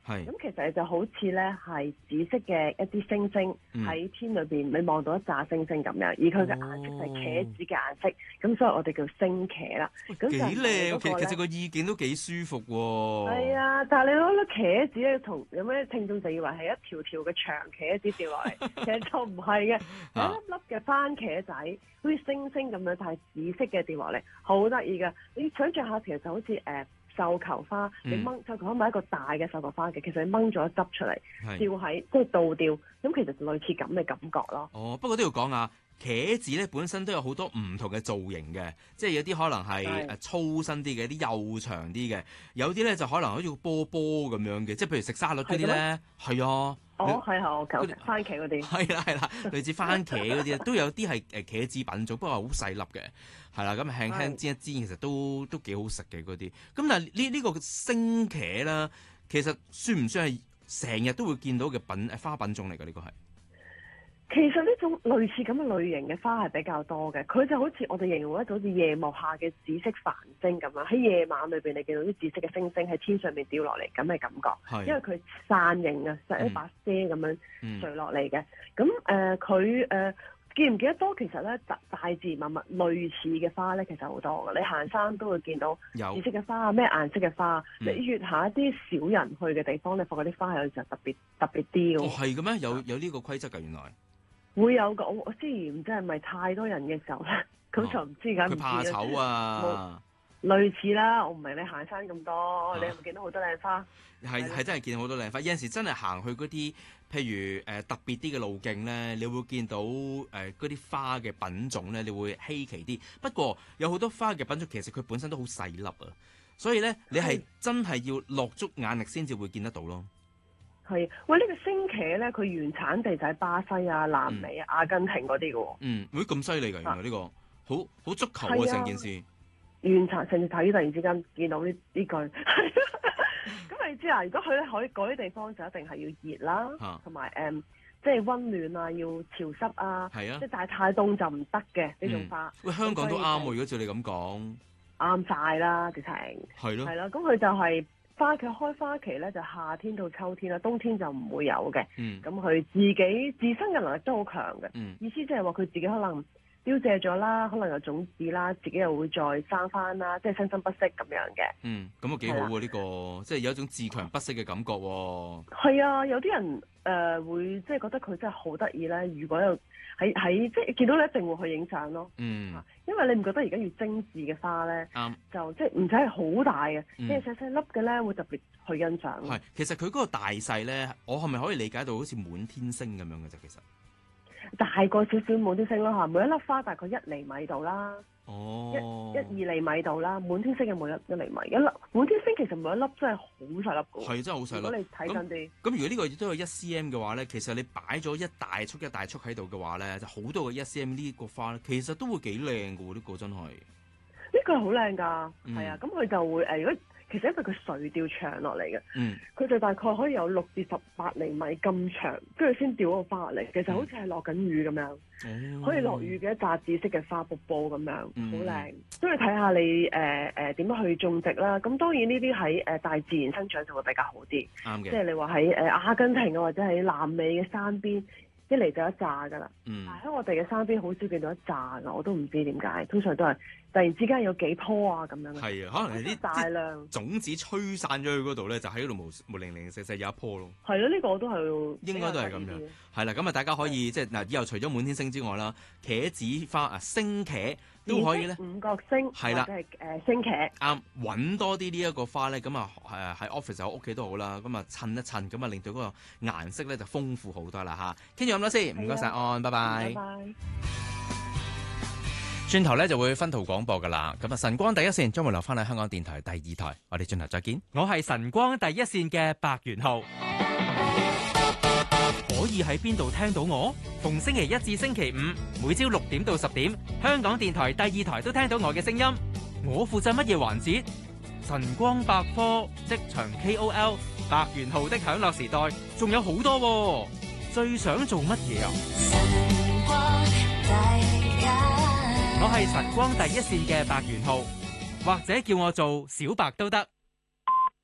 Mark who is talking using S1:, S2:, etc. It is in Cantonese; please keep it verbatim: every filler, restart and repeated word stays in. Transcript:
S1: 係。
S2: 咁其實就好似咧係紫色嘅一啲星星喺天裏邊，你望到一紮星星咁樣，而佢嘅顏色就係茄子嘅顏色，咁所以我哋叫星茄啦。咁
S1: 幾靚，其
S2: 其
S1: 實個意境都幾舒服喎。
S2: 係啊，但係你攞粒茄子咧，同有咩聽眾就以為係一條條嘅長茄子掉落嚟，其實就唔係嘅，係一粒粒嘅番茄仔，好似星星咁樣，但係紫色嘅掉落嚟，好得意㗎。你想象下，其實就好似誒。呃繡球花，你掹繡球花咪一個大嘅繡球花嘅，其實你掹咗一執出嚟，吊喺即係倒吊，咁其實就類似咁嘅感覺咯。
S1: 哦，不過都要講啊，茄子咧本身都有好多唔同嘅造型嘅，即係有啲可能係誒粗身啲嘅，有啲幼長啲嘅，有啲咧就可能好似個波波咁樣嘅，即係譬如食沙律嗰啲咧，係啊。
S2: 哦，係係，我講番茄嗰啲，
S1: 係啦係啦，類似番茄嗰啲都有啲係誒茄子品種，不過好細粒嘅，係啦，咁輕輕煎一煎，其實都都幾好食嘅嗰啲。咁但係呢呢個星茄啦，其實算唔算係成日都會見到嘅品誒花品種嚟㗎？呢個係。
S2: 其實呢種類似咁嘅類型嘅花係比較多嘅，佢就好似我哋形容一種好似夜幕下嘅紫色繁星咁樣，喺夜晚裏邊你見到啲紫色嘅星星喺天上面掉落嚟咁嘅感覺，因為佢散形啊，實一把遮咁樣垂落嚟嘅。咁誒佢誒記唔記得多？其實咧大大自然萬物類似嘅花咧，其實好多嘅。你行山都會見到紫色嘅花啊，咩顏色嘅花。嗯、你越下一啲少人去嘅地方，你發覺啲花有時候特別特別啲嘅。
S1: 哦，係嘅咩？有有呢個規則㗎，原來。
S2: 會有個我我之前唔知係咪太多人嘅時候咧，咁就唔知㗎。
S1: 佢怕醜啊！
S2: 類似啦，我唔明你行山咁多，啊、你係咪見到好多靚花？
S1: 係係真係見到好多靚花。有陣時真係行去嗰啲，譬如誒、呃、特別啲嘅路徑咧，你會見到誒嗰啲花嘅品種咧，你會稀奇啲。不過有好多花嘅品種其實佢本身都好細粒啊，所以咧你係真係要落足眼力先至會見得到咯。
S2: 係，喂，呢、這個星茄咧，佢原產地就喺巴西啊、南美啊、嗯、阿根廷嗰啲嘅喎。
S1: 嗯，會咁犀利㗎，原來呢、這個、啊、好好足球啊成件事。
S2: 原產甚至睇突然之間見到呢呢句，咁你知啊？如果佢咧可以嗰啲地方就一定係要熱啦，同埋誒即係溫暖啊，要潮濕啊，即係但係太凍就唔得嘅呢種花。喂，
S1: 香港都啱喎，如果照你咁講，
S2: 啱晒啦，直情
S1: 係咯，
S2: 係啦，咁佢就係、是。花期開花期咧就夏天到秋天啦，冬天就唔會有嘅。咁佢、嗯、自己自身嘅能力都好強嘅。嗯、意思即係話佢自己可能凋謝咗啦，可能有種子啦，自己又會再生翻啦，即係生生不息咁樣嘅。
S1: 嗯，咁啊幾好喎呢、呢個，即係有一種自強不息嘅感覺喎。
S2: 係啊，有啲人誒、呃、會即係覺得佢真係好得意咧。如果有喺喺即係見到你一定會去影相咯。嗯，因為你唔覺得而家越精緻嘅花咧，啱、嗯、就即係唔使係好大嘅，即係細細粒嘅咧會特別去欣賞。
S1: 係，其實佢嗰個大細咧，我係咪可以理解到好似滿天星咁樣嘅啫？其實
S2: 大過少少滿天星咯嚇，每一粒花大概一厘米度啦。
S1: 哦，
S2: 一一二厘米度啦，滿天星嘅每一一厘米，一粒滿天星其實每一粒真係好細粒嘅。
S1: 係真係好細粒。
S2: 如果你睇真啲，
S1: 咁如果呢個亦都有一 cm 嘅話咧，其實你擺咗一大束一大束喺度嘅話咧，就好多個一 cm 呢個花咧，其實都會幾靚嘅喎。呢、呢個真係
S2: 呢個係好靚㗎，係、嗯、啊，咁佢就會誒，如果其實因為佢垂吊長落嚟嘅，佢、嗯、就大概可以有六至十八厘米咁長，跟住先吊個花落嚟，其實好似係落緊雨咁樣，嗯、可以落雨嘅一紮紫色嘅花瀑布咁樣，好靚、嗯。都要睇下你誒誒點樣去種植啦。咁當然呢啲喺誒大自然生長就會比較好啲，啱嘅。即係你話喺誒阿根廷啊，或者喺南美嘅山邊。一嚟就一紮㗎啦，嗯、但喺我哋嘅山邊好少見到一紮㗎，我都唔知點解，通常都係突然之間有幾棵啊咁樣。
S1: 係啊，可能係啲大量種子吹散咗去嗰度咧，就喺度無無零零細細有一棵咯。
S2: 係咯，呢、呢個我都係
S1: 應該都係咁樣。係啦，咁啊大家可以即係嗱，以後除咗滿天星之外啦，茄子花啊，星茄都可以咧。
S2: 五角星係啦，即係誒星茄。啱，
S1: 揾多啲呢一個花咧，咁啊誒喺 office 喺屋企都好啦，咁啊襯一襯，咁啊令到嗰個顏色咧就豐富好多啦嚇。跟住咁多先，唔該晒安，拜拜。拜拜。轉頭咧就會分途廣播噶啦，咁啊晨光第一線將會留翻喺香港電台第二台，我哋轉頭再見。我係晨光第一線嘅白元浩，可以喺邊度聽到我？逢星期一至星期五，每朝六點到十點，香港電台第二台都聽到我嘅聲音。我負責乜嘢環節？晨光百科、職場 K O L、白元浩的享樂時代，仲有好多喎。最想做乜嘢啊？我係晨光第一線嘅白元浩，或者叫我做小白都得。